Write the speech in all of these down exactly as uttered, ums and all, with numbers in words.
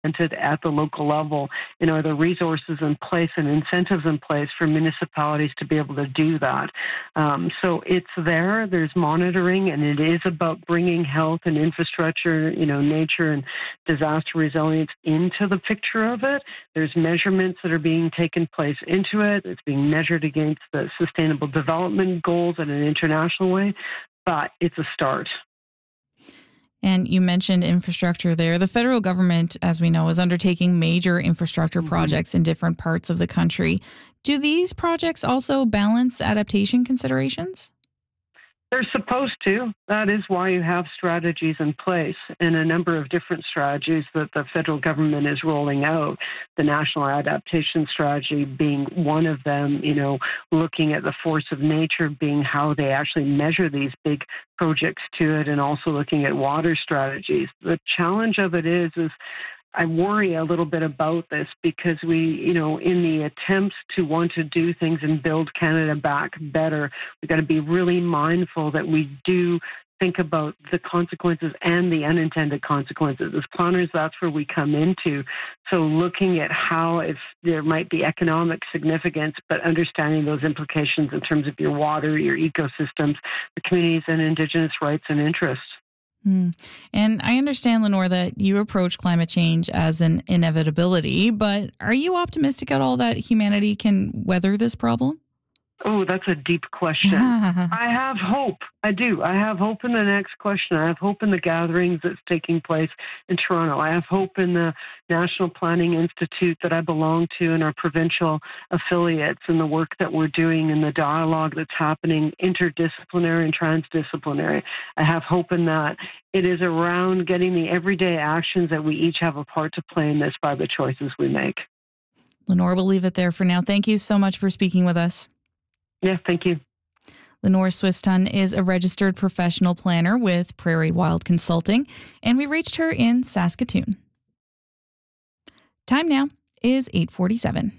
implemented at the local level? You know, are there resources in place and incentives in place for municipalities to be able to do that? Um, so it's there. There's monitoring, and it is about bringing health and infrastructure, you know, nature and disaster resilience into the picture of it. There's measurements that are being taken place into it. It's being measured against the sustainable development goals in an international way, but it's a start. And you mentioned infrastructure there. The federal government, as we know, is undertaking major infrastructure projects in different parts of the country. Do these projects also balance adaptation considerations? They're supposed to. That is why you have strategies in place, and a number of different strategies that the federal government is rolling out. The National Adaptation Strategy being one of them, you know, looking at the force of nature being how they actually measure these big projects to it, and also looking at water strategies. The challenge of it is, is I worry a little bit about this because we, you know, in the attempts to want to do things and build Canada back better, we've got to be really mindful that we do think about the consequences and the unintended consequences. As planners, that's where we come into. So looking at how, if there might be economic significance, but understanding those implications in terms of your water, your ecosystems, the communities and Indigenous rights and interests. Hmm. And I understand, Lenore, that you approach climate change as an inevitability, but are you optimistic at all that humanity can weather this problem? Oh, that's a deep question. I have hope. I do. I have hope in the next question. I have hope in the gatherings that's taking place in Toronto. I have hope in the National Planning Institute that I belong to and our provincial affiliates, and the work that we're doing and the dialogue that's happening, interdisciplinary and transdisciplinary. I have hope in that. It is around getting the everyday actions that we each have a part to play in this by the choices we make. Lenore, we'll leave it there for now. Thank you so much for speaking with us. Yeah, thank you. Lenore Swiston is a registered professional planner with Prairie Wild Consulting, and we reached her in Saskatoon. Time now is eight forty-seven.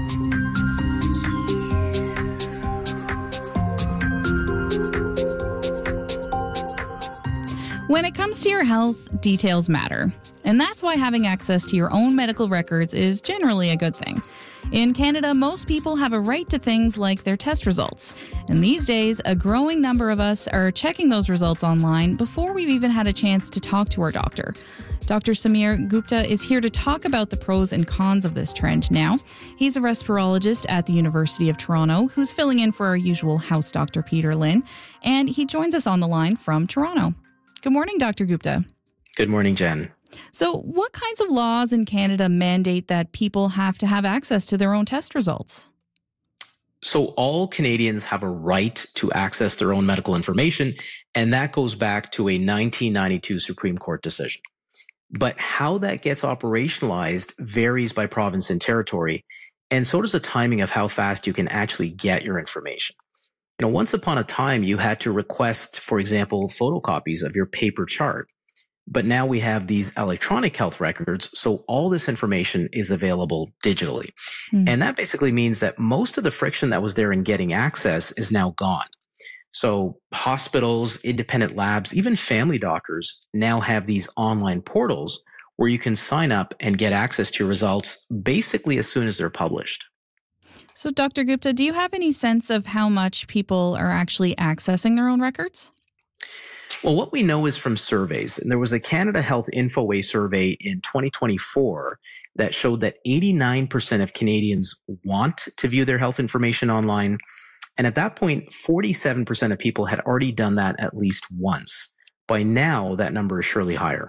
When it comes to your health, details matter. And that's why having access to your own medical records is generally a good thing. In Canada, most people have a right to things like their test results. And these days, a growing number of us are checking those results online before we've even had a chance to talk to our doctor. Doctor Samir Gupta is here to talk about the pros and cons of this trend now. He's a respirologist at the University of Toronto who's filling in for our usual house doctor, Peter Lynn. And he joins us on the line from Toronto. Good morning, Doctor Gupta. Good morning, Jen. So what kinds of laws in Canada mandate that people have to have access to their own test results? So all Canadians have a right to access their own medical information, and that goes back to a nineteen ninety-two Supreme Court decision. But how that gets operationalized varies by province and territory, and so does the timing of how fast you can actually get your information. You know, once upon a time, you had to request, for example, photocopies of your paper chart. But now we have these electronic health records, so all this information is available digitally. Mm. And that basically means that most of the friction that was there in getting access is now gone. So hospitals, independent labs, even family doctors now have these online portals where you can sign up and get access to your results basically as soon as they're published. So, Doctor Gupta, do you have any sense of how much people are actually accessing their own records? Well, what we know is from surveys, and there was a Canada Health InfoWay survey in twenty twenty-four that showed that eighty-nine percent of Canadians want to view their health information online. And at that point, forty-seven percent of people had already done that at least once. By now, that number is surely higher.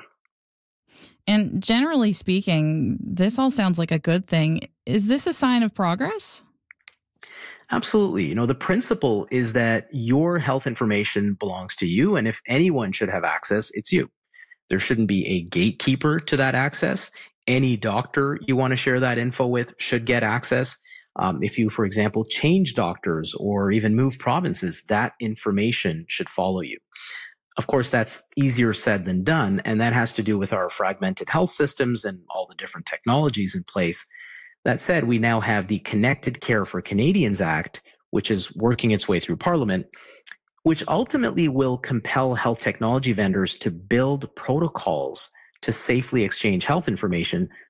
And generally speaking, this all sounds like a good thing. Is this a sign of progress? Absolutely. You know, the principle is that your health information belongs to you, and if anyone should have access, it's you. There shouldn't be a gatekeeper to that access. Any doctor you want to share that info with should get access. Um, if you, for example, change doctors or even move provinces, that information should follow you. Of course, that's easier said than done, and that has to do with our fragmented health systems and all the different technologies in place. That said, we now have the Connected Care for Canadians Act, which is working its way through Parliament, which ultimately will compel health technology vendors to build protocols to safely exchange health information